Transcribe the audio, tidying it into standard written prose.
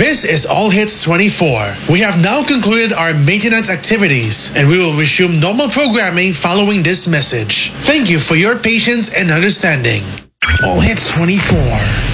This is All Hits 24. We have now concluded our maintenance activities, and we will resume normal programming following this message. Thank you for your patience and understanding. All Hits 24.